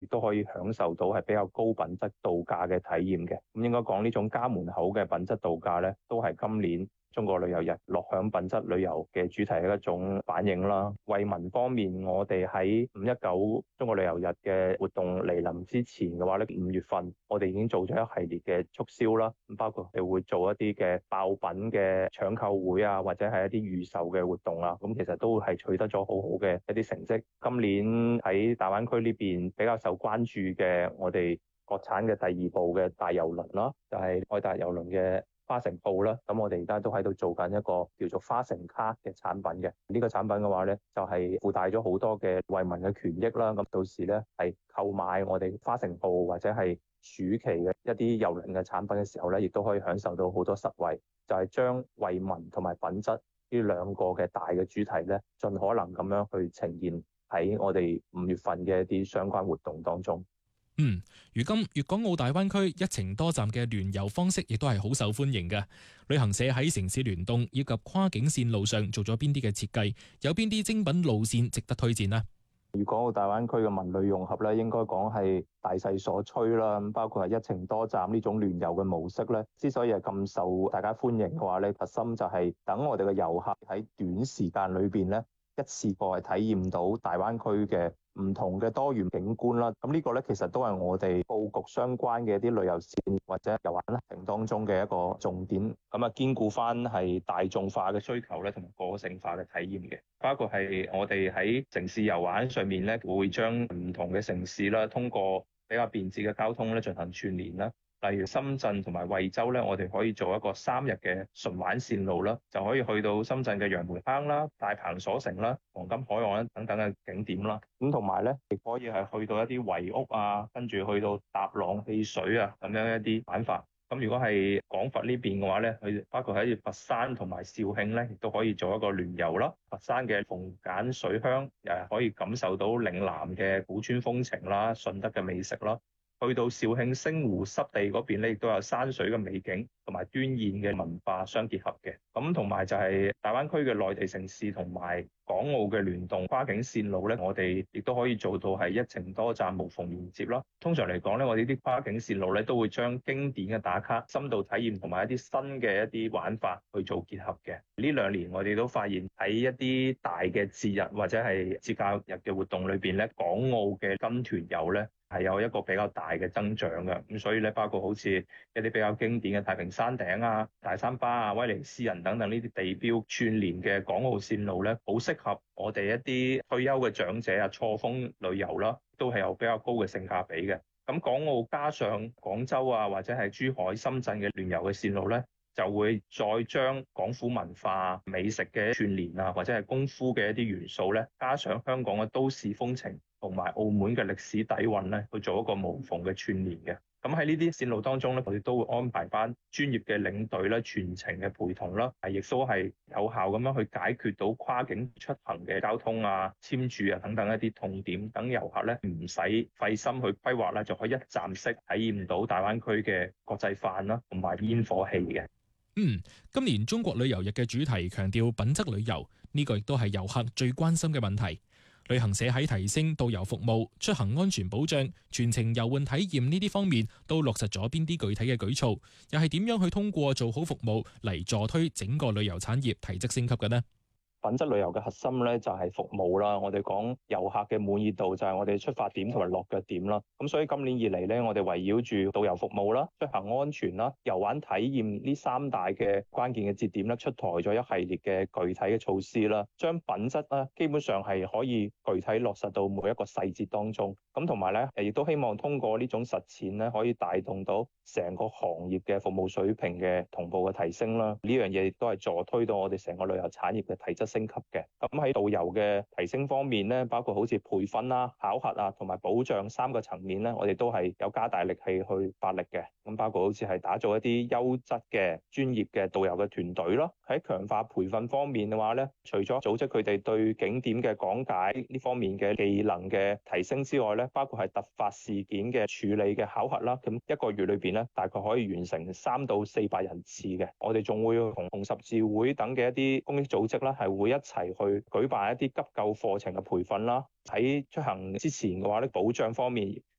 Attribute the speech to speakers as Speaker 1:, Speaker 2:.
Speaker 1: 都可以享受到係比較高品質度假嘅體驗嘅。咁應該講呢種家門口嘅品質度假咧，都係今年中國旅遊日樂享品質旅遊嘅主題嘅一種反應啦。惠民方面，我哋喺519中國旅遊日嘅活動嚟臨之前嘅話咧，5月份我哋已經做咗一系列嘅促銷啦，包括我哋會做一啲嘅爆品嘅搶購會啊，或者係一啲預售嘅活動啊，咁其實都係取得咗好好嘅一啲成績。今年喺大灣區呢邊比較受關注嘅，我哋國產嘅第二部嘅大郵輪啦，就係愛達郵輪嘅花城號啦，咁我哋而家都喺度做緊一個叫做花城卡嘅產品嘅。呢個產品嘅話咧，就係附帶咗好多嘅惠民嘅權益啦。咁到時咧係購買我哋花城號或者係暑期嘅一啲郵輪嘅產品嘅時候咧，亦都可以享受到好多實惠，就係將惠民同埋品質呢兩個嘅大嘅主題咧，盡可能咁樣去呈現喺我哋5月份嘅一啲相關活動當中。
Speaker 2: 如今粵港澳大灣區一程多站嘅聯遊方式亦都係好受歡迎嘅。旅行社喺城市聯動以及跨境線路上做咗邊啲嘅設計，有邊啲精品路線值得推薦呢？
Speaker 1: 粵港澳大灣區嘅文旅融合咧，應該講係大勢所趨啦。包括係一程多站呢種聯遊嘅模式咧，之所以係咁受大家歡迎嘅話咧，核心就係等我哋嘅遊客喺短時間裏邊咧，一次過係體驗到大灣區嘅唔同嘅多元景觀啦。咁呢個咧其實都係我哋佈局相關嘅一啲旅遊線或者遊玩行程當中嘅一個重點。咁啊，兼顧翻係大眾化嘅需求咧，同埋個性化嘅體驗嘅。包括係我哋喺城市遊玩上面咧，會將唔同嘅城市啦，通過比較便捷嘅交通咧進行串聯啦。例如深圳同埋惠州咧，我哋可以做一個3日嘅純玩線路啦，就可以去到深圳嘅楊梅坑啦、大鵬鎖城啦、黃金海岸等等嘅景點啦。咁同埋咧，亦可以係去到一啲圍屋啊，跟住去到踏浪戲水啊咁樣一啲玩法。咁如果係廣佛呢邊嘅話咧，佢包括喺佛山同埋肇慶咧，亦都可以做一個聯遊啦。佛山嘅鳳澗水鄉又可以感受到嶺南嘅古村風情啦、順德嘅美食啦。去到肇慶星湖濕地嗰邊咧，亦都有山水嘅美景同埋端硯嘅文化相結合嘅。咁同埋就係大灣區嘅內地城市同埋港澳嘅聯動跨境線路咧，我哋亦都可以做到係一程多站無縫連接啦。通常嚟講咧，我哋啲跨境線路咧都會將經典嘅打卡、深度體驗同埋一啲新嘅一啲玩法去做結合嘅。呢2年我哋都發現喺一啲大嘅節日或者係節假日嘅活動裏邊咧，港澳嘅跟團遊咧係有一個比較大嘅增長嘅。咁所以咧，包括好似一啲比較經典嘅太平山頂啊、大三巴啊、威尼斯人等等呢啲地標串聯嘅港澳線路咧，好適合我哋一啲退休嘅長者啊，錯峰旅遊啦，都係有比較高嘅性價比嘅。咁港澳加上廣州啊，或者係珠海、深圳嘅聯遊嘅線路咧，就會再將廣府文化、美食嘅串聯啊，或者係功夫嘅一啲元素咧，加上香港嘅都市風情同埋澳門嘅歷史底蘊咧，去做一個無縫嘅串聯嘅。咁喺呢啲線路當中咧，我哋都會安排翻專業嘅領隊啦、全程嘅陪同啦，亦都係有效咁樣去解決到跨境出行嘅交通啊、簽注啊等等一啲痛點，等遊客咧唔使費心去規劃咧，就可以一站式體驗到大灣區嘅國際範啦，同埋煙火氣嘅。
Speaker 2: 今年中國旅遊日嘅主題強調品質旅遊，呢個亦都係遊客最關心嘅問題。旅行社喺提升導遊服務、出行安全保障、全程遊玩體驗呢啲方面，都落實咗邊啲具體嘅舉措，又係點樣去通過做好服務嚟助推整個旅遊產業提質升級嘅呢？
Speaker 1: 品質旅遊嘅核心咧就係服務啦，我哋講遊客嘅滿意度就係我哋出發點同埋落腳點啦。咁所以今年以嚟咧，我哋圍繞住導遊服務啦、出行安全啦、遊玩體驗呢3大嘅關鍵嘅節點咧，出台咗一系列嘅具體嘅措施啦，將品質咧基本上係可以具體落實到每一個細節當中。咁同埋咧，亦都希望通過呢種實踐咧，可以帶動到成個行業嘅服務水平嘅同步嘅提升啦。呢樣嘢亦都係助推到我哋成個旅遊產業嘅提質升級嘅。咁喺導遊嘅提升方面咧，包括好似培訓啦、考核啊同埋保障3個層面咧，我哋都係有加大力氣去發力嘅。咁包括好似係打造一啲優質嘅專業嘅導遊嘅團隊咯。喺強化培訓方面嘅話咧，除咗組織佢哋對景點嘅講解呢方面嘅技能嘅提升之外咧，包括係突發事件嘅處理嘅考核啦。咁1個月裏邊咧，大概可以完成300到400人次嘅。我哋仲會同紅十字會等嘅一啲公益組織啦，係會一齊去舉辦一啲急救課程嘅培訓啦。喺出行之前嘅話咧，保障方面